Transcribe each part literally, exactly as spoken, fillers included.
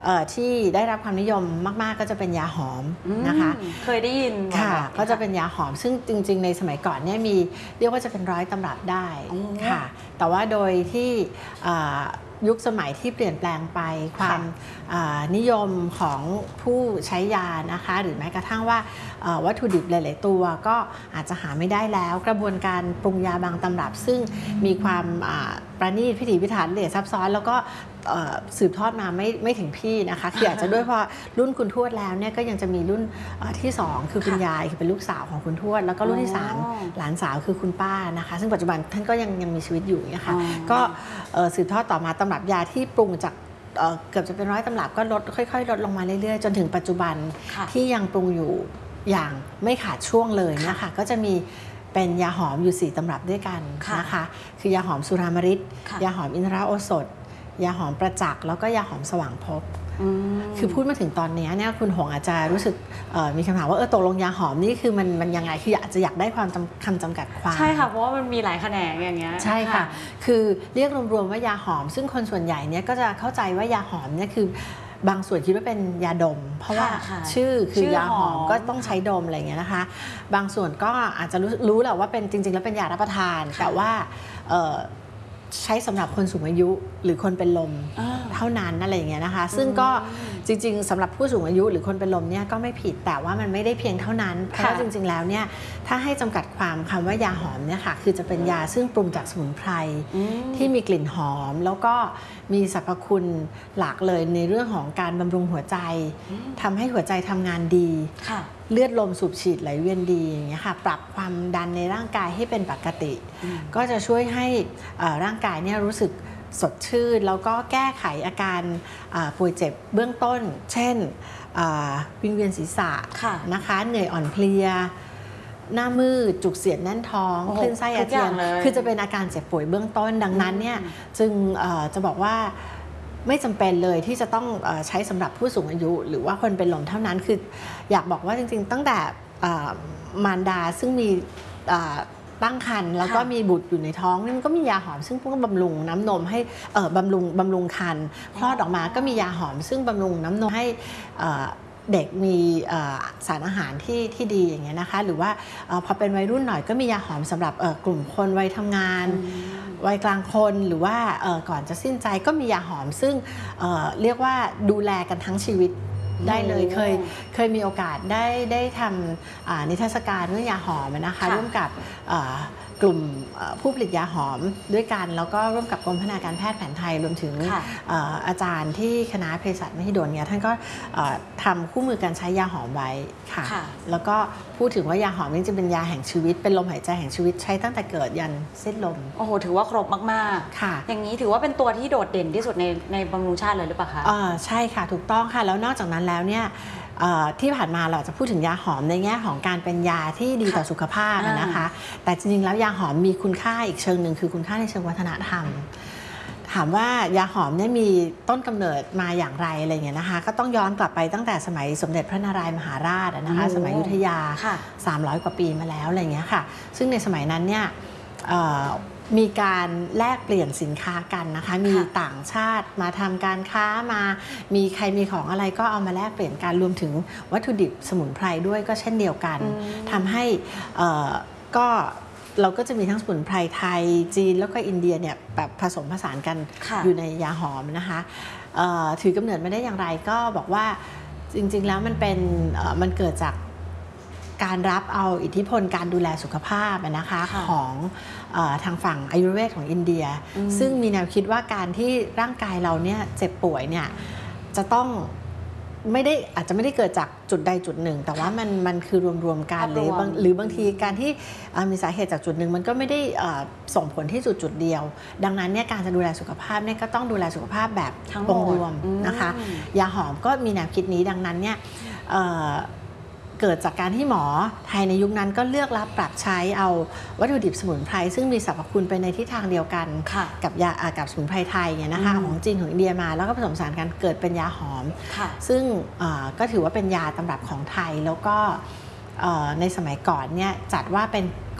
ที่ได้รับความนิยมมากๆก็จะเป็นยาหอมนะคะเคยได้ยินค่ะก็จะเป็นยาหอมซึ่งจริงๆในสมัยก่อนเนี่ยมีเรียกว่าจะเป็นร้อยตำรับได้ค่ะแต่ว่าโดยที่ยุคสมัยที่เปลี่ยนแปลงไปความนิยมของผู้ใช้ยานะคะหรือแม้กระทั่งว่าวัตถุดิบหลายๆตัวก็อาจจะหาไม่ได้แล้วกระบวนการปรุงยาบางตำรับซึ่งมีความประณีตพิถีพิถันละเอียดซับซ้อนแล้วก็สืบทอดมาไม่ไม่ถึงพี่นะคะคืออาจจะด้วยเพราะรุ่นคุณทวดแล้วเนี่ยก็ยังจะมีรุ่นที่สองคือคุณยายคือเป็นลูกสาวของคุณทวดแล้วก็รุ่นที่สามหลานสาวคือคุณป้านะคะซึ่งปัจจุบันท่านก็ยังยังมีชีวิตอยู่นะคะก็สืบทอดต่อมาตำรับยาที่ปรุงจากเกือบจะเป็นร้อยตำรับก็ลดค่อยๆลดลงมาเรื่อยๆจนถึงปัจจุบันที่ยังปรุงอยู่อย่างไม่ขาดช่วงเลยนะคะก็จะมีเป็นยาหอมอยู่สี่ตำรับด้วยกันนะคะคือยาหอมสุรามฤตยาหอมอินทราโอสถยาหอมประจักษ์แล้วก็ยาหอมสว่างภพคือพูดมาถึงตอนนี้เนี่ยคุณหงอาจจะรู้สึกมีคำถามว่าเออตกลงยาหอมนี่คือมันมันยังไงคืออยากจะอยากได้ความคำจำกัดความใช่ค่ะเพราะว่ามันมีหลายแขนงอย่างเงี้ยใช่ค่ะคือเรียกรวมๆว่ายาหอมซึ่งคนส่วนใหญ่เนี่ยก็จะเข้าใจว่ายาหอมเนี่ยคือบางส่วนคิดว่าเป็นยาดมเพราะว่าชื่อคือยาหอมก็ต้องใช้ดมอะไรอย่างเงี้ยนะคะบางส่วนก็อาจจะรู้รู้แหละว่าเป็นจริงๆแล้วเป็นยารับประทานแต่ว่าใช้สำหรับคนสูงอายุหรือคนเป็นลมเท่านั้นอะไรอย่างเงี้ยนะคะซึ่งก็จริงๆสำหรับผู้สูงอายุหรือคนเป็นลมเนี่ยก็ไม่ผิดแต่ว่ามันไม่ได้เพียงเท่านั้นเพราะว่าจริงๆแล้วเนี่ยถ้าให้จำกัดความคำว่ายาหอมเนี่ยค่ะคือจะเป็นยาซึ่งปรุงจากสมุนไพรที่มีกลิ่นหอมแล้วก็มีสรรพคุณหลากเลยในเรื่องของการบำรุงหัวใจทำให้หัวใจทำงานดีเลือดลมสูบฉีดไหลเวียนดีอย่างเงี้ยค่ะปรับความดันในร่างกายให้เป็นปกติก็จะช่วยให้ร่างกายเนี่ยรู้สึกสดชื่นแล้วก็แก้ไขอาการป่วยเจ็บเบื้องต้นเช่นวิงเวียนศีรษะนะคะเหนื่อยอ่อนเพลียหน้ามืดจุกเสียดแน่นท้องคลื่นไส้อาเจียนคือจะเป็นอาการเจ็บป่วยเบื้องต้นดังนั้นเนี่ยจึงจะบอกว่าไม่จำเป็นเลยที่จะต้องใช้สำหรับผู้สูงอายุหรือว่าคนเป็นลมเท่านั้นคืออยากบอกว่าจริงๆตั้งแต่มารดาซึ่งมีตั้งครรภ์แล้วก็มีบุตรอยู่ในท้องนี่มันก็มียาหอมซึ่งพวกบำรุงน้ำนมให้บำรุงบำรุงครรภ์คลอดออกมาก็มียาหอมซึ่งบำรุงน้ำนมให้เด็กมีสารอาหารที่ที่ดีอย่างเงี้ยนะคะหรือว่าพอเป็นวัยรุ่นหน่อยก็มียาหอมสำหรับกลุ่มคนวัยทำงานวัยกลางคนหรือว่าก่อนจะสิ้นใจก็มียาหอมซึ่งเรียกว่าดูแลกันทั้งชีวิตได้เลยเคยเคยมีโอกาสได้ได้ทำนิทรรศการเรื่องยาหอมนะคะร่วมกับกลุ่มผู้ผลิตยาหอมด้วยกันแล้วก็ร่วมกับกรมพัฒนาการแพทย์แผนไทยรวมถึงอาจารย์ที่คณะเภสัชมหิดลเนี่ยท่านก็ทำคู่มือการใช้ยาหอมไว้ค่ะแล้วก็พูดถึงว่ายาหอมนี่จะเป็นยาแห่งชีวิตเป็นลมหายใจแห่งชีวิตใช้ตั้งแต่เกิดยันสิ้นลมโอ้โหถือว่าครบมากๆค่ะอย่างนี้ถือว่าเป็นตัวที่โดดเด่นที่สุดในในบำรุงชาติเลยหรือเปล่าคะใช่ค่ะถูกต้องค่ะแล้วนอกจากนั้นแล้วเนี่ยที่ผ่านมาเราจะพูดถึงยาหอมในแง่ของการเป็นยาที่ดีต่อสุขภาพนะคะแต่จริงๆแล้วยาหอมมีคุณค่าอีกเชิงหนึ่งคือคุณค่าในเชิงวัฒนธรรมถามว่ายาหอมเนี่ยมีต้นกำเนิดมาอย่างไรอะไรเงี้ยนะคะก็ต้องย้อนกลับไปตั้งแต่สมัยสมเด็จพระนารายมหาราชนะคะสมัยอยุธยาสามร้อยกว่าปีมาแล้วอะไรเงี้ยค่ะซึ่งในสมัยนั้นเนี่ยมีการแลกเปลี่ยนสินค้ากันนะคะมีต่างชาติมาทำการค้ามามีใครมีของอะไรก็เอามาแลกเปลี่ยนกันรวมถึงวัตถุดิบสมุนไพรด้วยก็เช่นเดียวกันทำให้ก็เราก็จะมีทั้งสมุนไพรไทยจีนแล้วก็อินเดียเนี่ยแบบผสมผสานกันอยู่ในยาหอมนะคะถือกำเนิดมาได้อย่างไรก็บอกว่าจริงๆแล้วมันเป็นมันเกิดจากการรับเอาอิทธิพลการดูแลสุขภาพนะคะของทางฝั่งอายุรเวทของอินเดียซึ่งมีแนวคิดว่าการที่ร่างกายเราเนี่ยเจ็บป่วยเนี่ยจะต้องไม่ได้อาจจะไม่ได้เกิดจากจุดใดจุดหนึ่งแต่ว่ามันมันคือรวมๆกันหรือบางหรือบางทีการที่มีสาเหตุจากจุดหนึ่งมันก็ไม่ได้ส่งผลที่จุดจุดเดียวดังนั้นเนี่ยการจะดูแลสุขภาพเนี่ยก็ต้องดูแลสุขภาพแบบองค์รวมนะคะยาหอมก็มีแนวคิดนี้ดังนั้นเนี่ยเกิดจากการที่หมอไทยในยุคนั้นก็เลือกรับปรับใช้เอาวัตถุดิบสมุนไพรซึ่งมีสรรพคุณไปในทิศทางเดียวกันกับยากับสมุนไพรไทยเนี่ยนะคะของจีนของอินเดียมาแล้วก็ผสมผสานกันเกิดเป็นยาหอมซึ่งก็ถือว่าเป็นยาตำรับของไทยแล้วก็ในสมัยก่อนเนี่ยจัดว่าเป็น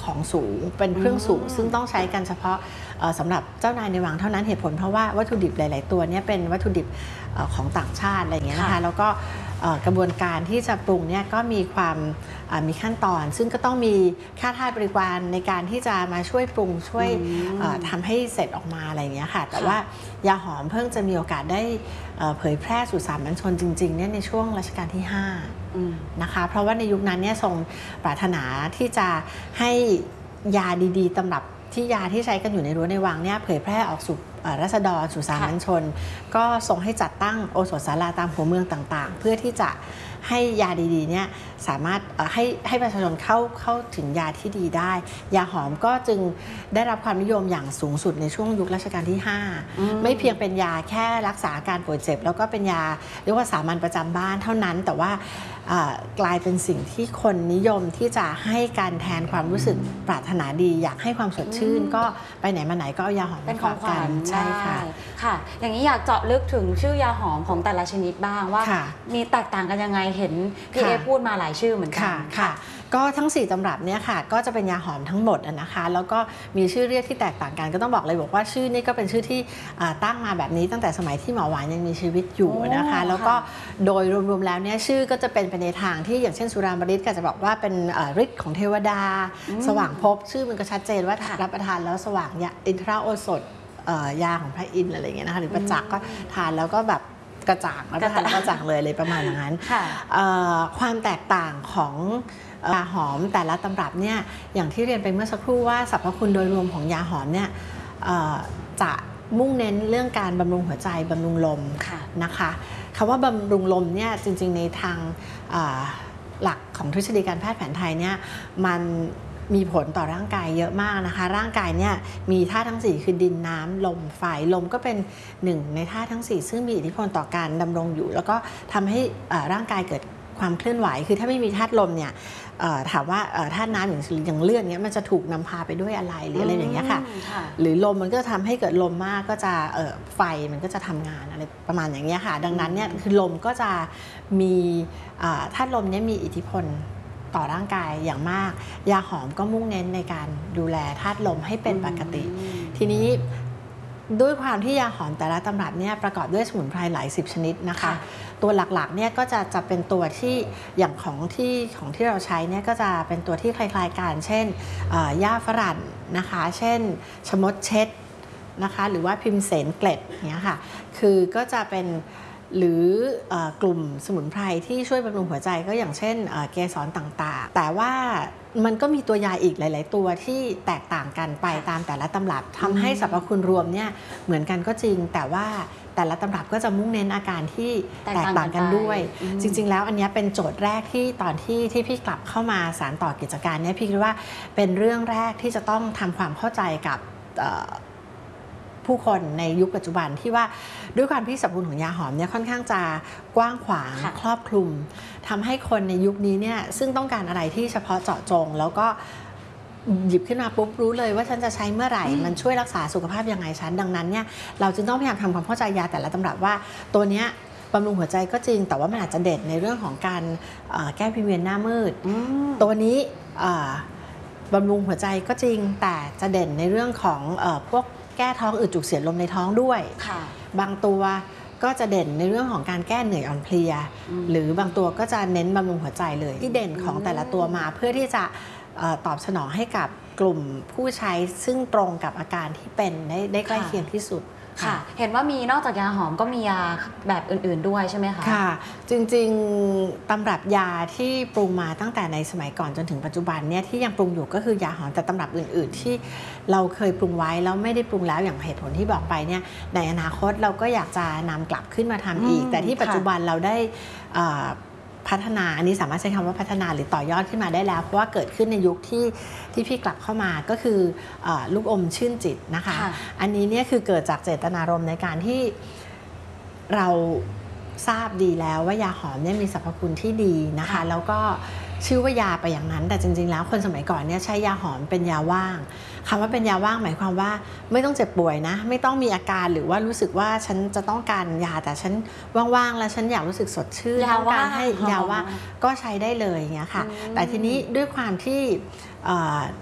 ของสูงเป็นเครื่องสูงซึ่งต้องใช้กันเฉพาะสำหรับเจ้านายในวังเท่านั้นเหตุผลเพราะว่าวัตถุดิบหลายๆตัวนี้เป็นวัตถุดิบของต่างชาติอะไรอย่างเงี้ยนะคะแล้วก็กระบวนการที่จะปรุงเนี่ยก็มีความมีขั้นตอนซึ่งก็ต้องมีค่าทาสบริการในการที่จะมาช่วยปรุงช่วยทำให้เสร็จออกมาอะไรอย่างเงี้ยค่ะแต่ว่ายาหอมเพิ่งจะมีโอกาสได้เผยแพร่สู่สามัญชนจริงๆเนี่ยในช่วงรัชกาลที่ห้านะคะเพราะว่าในยุคนั้นเนี่ยทรงปรารถนาที่จะให้ยาดีๆตำรับที่ยาที่ใช้กันอยู่ในรั้วในวังเนี่ยเผยแพร่ออกสู่รัษฎรสู่สามัญชนก็ทรงให้จัดตั้งโอสถศาลาตามหัวเมืองต่างๆเพื่อที่จะให้ยาดีๆเนี่ยสามารถให้ให้ประชาชนเข้าเข้าถึงยาที่ดีได้ยาหอมก็จึงได้รับความนิยมอย่างสูงสุดในช่วงยุครัชกาลที่ห้าไม่เพียงเป็นยาแค่รักษาอาการป่วยเจ็บแล้วก็เป็นยาเรียกว่าสามัญประจำบ้านเท่านั้นแต่ว่ากลายเป็นสิ่งที่คนนิยมที่จะให้การแทนความรู้สึกปรารถนาดีอยากให้ความสดชื่นก็ไปไหนมาไหนก็เอายาหอมเป็นของขวัญใช่ค่ะค่ะอย่างนี้อยากเจาะลึกถึงชื่อยาหอมของแต่ละชนิดบ้างว่ามีแตกต่างกันยังไงเห็นพี่เอพูดมาหลายชื่อเหมือนกันค่ะก็ทั้งสี่ตำรับเนี่ยค่ะก็จะเป็นยาหอมทั้งหมดนะคะแล้วก็มีชื่อเรียกที่แตกต่างกันก็ต้องบอกเลยบอกว่าชื่อนี่ก็เป็นชื่อที่ตั้งมาแบบนี้ตั้งแต่สมัยที่หมอหวานยังมีชีวิตอยู่นะคะแล้วก็โดยรวมๆแล้วเนี่ยชื่อก็จะเป็นไปในทางที่อย่างเช่นสุรามฤทธิ์ก็จะบอกว่าเป็นฤทธิ์ของเทวดาสว่างภพชื่อมันก็ชัดเจนว่ารับประทานแล้วสว่างยาอินทราโอสถยาของพระอินทร์อะไรอย่างเงี้ยนะคะหรือประจักษ์ก็ทานแล้วก็แบบกระจ่างแล้วก็ทานกระจ่างเลยเลยประมาณนั้นความแตกต่างของยาหอมแต่ละตำรับเนี่ยอย่างที่เรียนไปเมื่อสักครู่ว่าสรรพคุณโดยรวมของยาหอมเนี่ยจะมุ่งเน้นเรื่องการบำรุงหัวใจบำรุงลมนะคะคำว่าบำรุงลมเนี่ยจริงๆในทางหลักของทฤษฎีการแพทย์แผนไทยเนี่ยมันมีผลต่อร่างกายเยอะมากนะคะร่างกายเนี่ยมีธาตุทั้งสี่คือดินน้ำลมไฟลมก็เป็นหนึ่งในธาตุทั้งสี่ซึ่งมีอิทธิพลต่อการดำรงอยู่แล้วก็ทำให้ร่างกายเกิดความเคลื่อนไหวคือถ้าไม่มีธาตุลมเนี่ยถามว่าธาตุน้ำอย่างอย่างเลือดเนี้ยมันจะถูกนำพาไปด้วยอะไรหรืออะไรอย่างเงี้ยค่ะหรือลมมันก็ทำให้เกิดลมมากก็จะไฟมันก็จะทำงานอะไรประมาณอย่างเงี้ยค่ะดังนั้นเนี่ยคือลมก็จะมีธาตุลมเนี่ยมีอิทธิพลต่อร่างกายอย่างมากยาหอมก็มุ่งเน้นในการดูแลธาตุลมให้เป็นปกติทีนี้ด้วยความที่ยาหอมแต่ละตำรับเนี่ยประกอบด้วยสมุนไพรหลายสิบชนิดนะคะตัวหลักๆเนี่ยก็จะจะเป็นตัวที่อย่างของที่ของที่เราใช้เนี่ยก็จะเป็นตัวที่คล้ายๆกันเช่นหญ้าฝรั่งนะคะเช่นชมดเช็ดนะคะหรือว่าพิมเสนเกล็ดเนี้ยค่ะคือก็จะเป็นหรือกลุ่มสมุนไพรที่ช่วยบำรุงหัวใจก็อย่างเช่นเกสรต่างๆแต่ว่ามันก็มีตัวยาอีกหลายๆตัวที่แตกต่างกันไปตามแต่ละตำรับทำให้สรรพคุณรวมเนี่ยเหมือนกันก็จริงแต่ว่าแต่ละตำรับก็จะมุ่งเน้นอาการที่แตกต่างกันด้วยจริงๆแล้วอันนี้เป็นโจทย์แรกที่ตอนที่ที่พี่กลับเข้ามาสานต่อกิจการเนี่ยพี่คิดว่าเป็นเรื่องแรกที่จะต้องทำความเข้าใจกับผู้คนในยุคปัจจุบันที่ว่าด้วยความที่สรรพคุณของยาหอมเนี่ยค่อนข้างจะกว้างขวางครอบคลุมทำให้คนในยุคนี้เนี่ยซึ่งต้องการอะไรที่เฉพาะเจาะจงแล้วก็หยิบขึ้นมาปุ๊บรู้เลยว่าฉันจะใช้เมื่อไหร่มันช่วยรักษาสุขภาพยังไงฉันดังนั้นเนี่ยเราจึงต้องพยายามทำความเข้าใจยาแต่ละตำรับว่าตัวเนี้ยบำรุงหัวใจก็จริงแต่ว่ามันอาจจะเด่นในเรื่องของการแก้พิเวียนหน้ามืดตัวนี้บำรุงหัวใจก็จริงแต่จะเด่นในเรื่องของพวกแก้ท้องอืดจุกเสียดลมในท้องด้วยบางตัวก็จะเด่นในเรื่องของการแก้เหนื่อยอ่อนเพลียหรือบางตัวก็จะเน้นบำรุงหัวใจเลยที่เด่นของแต่ละตัวมาเพื่อที่จะตอบสนองให้กับกลุ่มผู้ใช้ซึ่งตรงกับอาการที่เป็นได้ได้ใกล้เคียงที่สุดค่ะเห็นว่ามีนอกจากยาหอมก็มียาแบบอื่นๆด้วยใช่ไหมคะค่ะจริงๆตำรับยาที่ปรุงมาตั้งแต่ในสมัยก่อนจนถึงปัจจุบันเนี่ยที่ยังปรุงอยู่ก็คือยาหอมแต่ตำรับอื่นๆที่เราเคยปรุงไว้แล้วไม่ได้ปรุงแล้วอย่างเหตุผลที่บอกไปเนี่ยในอนาคตเราก็อยากจะนำกลับขึ้นมาทำอีกแต่ที่ปัจจุบันเราได้พัฒนาอันนี้สามารถใช้คำว่าพัฒนาหรือต่อยอดขึ้นมาได้แล้วเพราะว่าเกิดขึ้นในยุคที่ที่พี่กลับเข้ามาก็คือลูกอมชื่นจิตนะคะอันนี้เนี่ยคือเกิดจากเจตนารมณ์ในการที่เราทราบดีแล้วว่ายาหอมเนี่ยมีสรรพคุณที่ดีนะคะแล้วก็ชื่อว่ายาไปอย่างนั้นแต่จริงๆแล้วคนสมัยก่อนเนี่ยใช้ยาหอมเป็นยาว่างคำว่าเป็นยาว่างหมายความว่าไม่ต้องเจ็บป่วยนะไม่ต้องมีอาการหรือว่ารู้สึกว่าฉันจะต้องการยาแต่ฉันว่างๆแล้วฉันอยากรู้สึกสดชื่นต้องการให้ยาว่างก็ใช้ได้เลยอย่างเงี้ยค่ะแต่ทีนี้ด้วยความที่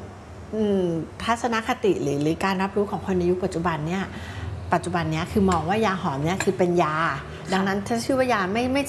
ทัศนคติหรือหรือการรับรู้ของคนในยุคปัจจุบันเนี่ยปัจจุบันเนี้ยคือมองว่ายาหอมเนี่ยคือเป็นยาดังนั้นถ้าชื่อว่ายาไม่ไม่